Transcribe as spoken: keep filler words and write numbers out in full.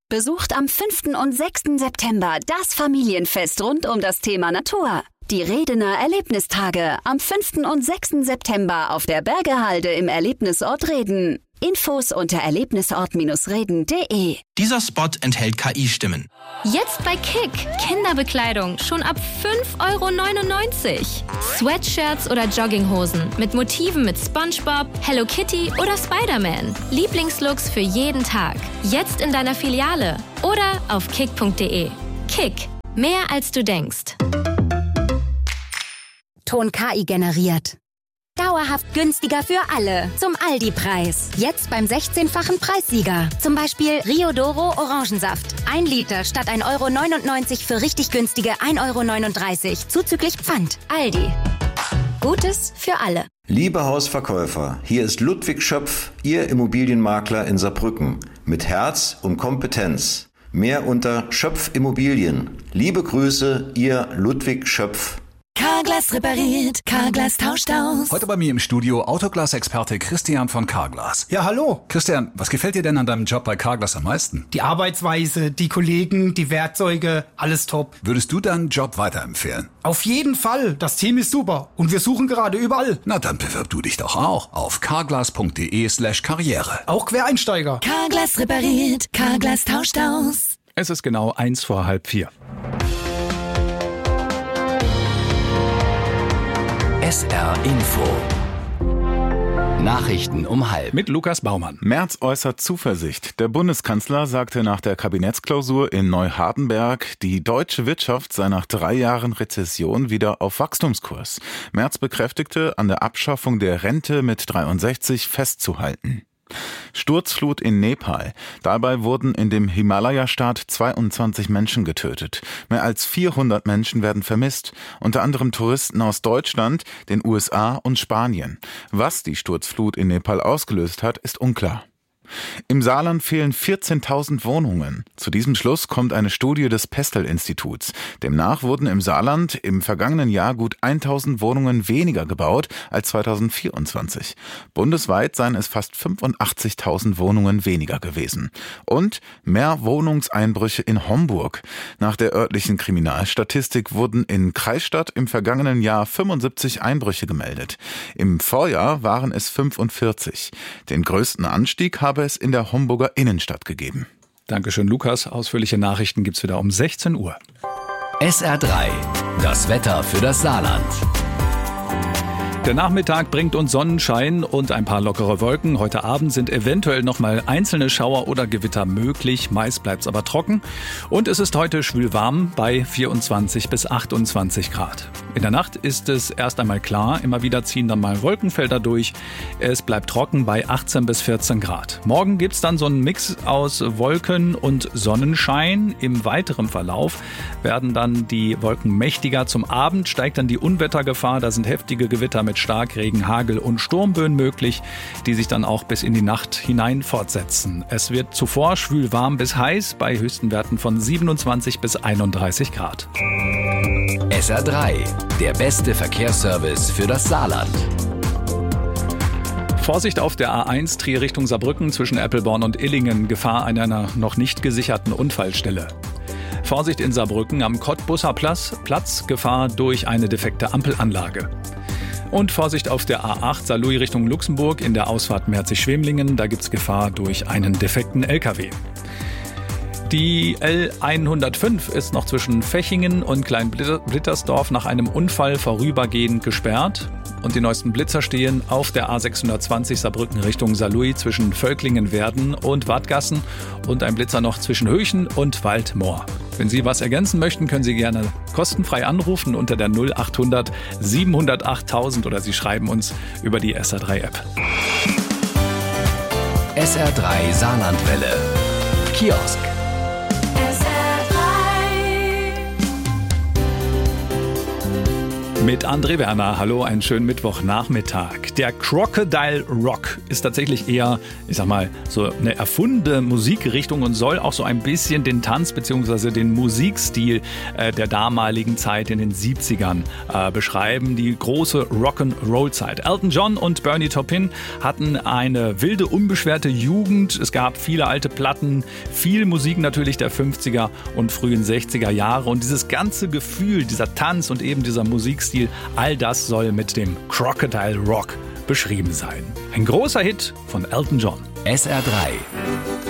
besucht am fünften und sechsten September das Familienfest rund um das Thema Natur. Die Redener Erlebnistage am fünften und sechsten September auf der Bergehalde im Erlebnisort Reden. Infos unter erlebnisort reden punkt de. Dieser Spot enthält K I-Stimmen. Jetzt bei Kick. Kinderbekleidung schon ab fünf Euro neunundneunzig. Sweatshirts oder Jogginghosen mit Motiven mit SpongeBob, Hello Kitty oder Spider-Man. Lieblingslooks für jeden Tag. Jetzt in deiner Filiale oder auf kick punkt de. Kick. Mehr als du denkst. Ton K I generiert. Dauerhaft günstiger für alle. Zum Aldi-Preis. Jetzt beim sechzehnfachen Preissieger. Zum Beispiel Rio Doro Orangensaft. Ein Liter statt ein Euro neunundneunzig für richtig günstige ein Euro neununddreißig. Zuzüglich Pfand. Aldi. Gutes für alle. Liebe Hausverkäufer, hier ist Ludwig Schöpf, Ihr Immobilienmakler in Saarbrücken. Mit Herz und Kompetenz. Mehr unter Schöpf Immobilien. Liebe Grüße, Ihr Ludwig Schöpf. Carglass repariert, Carglass tauscht aus. Heute bei mir im Studio Autoglas-Experte Christian von Carglass. Ja, hallo. Christian, was gefällt dir denn an deinem Job bei Carglass am meisten? Die Arbeitsweise, die Kollegen, die Werkzeuge, alles top. Würdest du deinen Job weiterempfehlen? Auf jeden Fall. Das Team ist super und wir suchen gerade überall. Na, dann bewirb du dich doch auch auf carglass punkt de slash karriere. Auch Quereinsteiger. Carglass repariert, Carglass tauscht aus. Es ist genau eins vor halb vier. S R Info. Nachrichten um halb. Mit Lukas Baumann. Merz äußert Zuversicht. Der Bundeskanzler sagte nach der Kabinettsklausur in Neuhardenberg, die deutsche Wirtschaft sei nach drei Jahren Rezession wieder auf Wachstumskurs. Merz bekräftigte, an der Abschaffung der Rente mit dreiundsechzig festzuhalten. Sturzflut in Nepal. Dabei wurden in dem Himalaya-Staat zweiundzwanzig Menschen getötet. Mehr als vierhundert Menschen werden vermisst, unter anderem Touristen aus Deutschland, den U S A und Spanien. Was die Sturzflut in Nepal ausgelöst hat, ist unklar. Im Saarland fehlen vierzehntausend Wohnungen. Zu diesem Schluss kommt eine Studie des Pestel-Instituts. Demnach wurden im Saarland im vergangenen Jahr gut tausend Wohnungen weniger gebaut als zweitausendvierundzwanzig. Bundesweit seien es fast fünfundachtzigtausend Wohnungen weniger gewesen. Und mehr Wohnungseinbrüche in Homburg. Nach der örtlichen Kriminalstatistik wurden in Kreisstadt im vergangenen Jahr fünfundsiebzig Einbrüche gemeldet. Im Vorjahr waren es fünfundvierzig. Den größten Anstieg habe es in der Homburger Innenstadt gegeben. Dankeschön, Lukas. Ausführliche Nachrichten gibt's wieder um sechzehn Uhr. S R drei. Das Wetter für das Saarland. Der Nachmittag bringt uns Sonnenschein und ein paar lockere Wolken. Heute Abend sind eventuell noch mal einzelne Schauer oder Gewitter möglich. Meist bleibt es aber trocken. Und es ist heute schwül warm bei vierundzwanzig bis achtundzwanzig Grad. In der Nacht ist es erst einmal klar. Immer wieder ziehen dann mal Wolkenfelder durch. Es bleibt trocken bei achtzehn bis vierzehn Grad. Morgen gibt es dann so einen Mix aus Wolken und Sonnenschein. Im weiteren Verlauf werden dann die Wolken mächtiger. Zum Abend steigt dann die Unwettergefahr. Da sind heftige Gewitter mit Starkregen, Hagel und Sturmböen möglich, die sich dann auch bis in die Nacht hinein fortsetzen. Es wird zuvor schwül warm bis heiß bei höchsten Werten von siebenundzwanzig bis einunddreißig Grad. S R drei, der beste Verkehrsservice für das Saarland. Vorsicht auf der A eins Trier Richtung Saarbrücken zwischen Eppelborn und Illingen. Gefahr einer noch nicht gesicherten Unfallstelle. Vorsicht in Saarbrücken am Cottbusser Platz, Platz, Gefahr durch eine defekte Ampelanlage. Und Vorsicht auf der A acht Saarlouis Richtung Luxemburg in der Ausfahrt Merzig-Schwemlingen. Da gibt's Gefahr durch einen defekten L K W. Die L hundertfünf ist noch zwischen Fechingen und Kleinblittersdorf nach einem Unfall vorübergehend gesperrt. Und die neuesten Blitzer stehen auf der A sechshundertzwanzig Saarbrücken Richtung Saarlouis zwischen Völklingen-Werden und Wadgassen und ein Blitzer noch zwischen Höchen und Waldmoor. Wenn Sie was ergänzen möchten, können Sie gerne kostenfrei anrufen unter der null achthundert siebenhundertacht oder Sie schreiben uns über die S R drei App. S R drei Saarlandwelle. Kiosk. S R drei. Mit André Werner. Hallo, einen schönen Mittwochnachmittag. Der Crocodile Rock ist tatsächlich eher, ich sag mal, so eine erfundene Musikrichtung und soll auch so ein bisschen den Tanz bzw. den Musikstil äh, der damaligen Zeit in den siebzigern äh, beschreiben. Die große Rock'n'Roll-Zeit. Elton John und Bernie Taupin hatten eine wilde, unbeschwerte Jugend. Es gab viele alte Platten, viel Musik natürlich der fünfziger und frühen sechziger Jahre. Und dieses ganze Gefühl, dieser Tanz und eben dieser Musikstil, all das soll mit dem Crocodile Rock beschrieben sein. Ein großer Hit von Elton John. S R drei.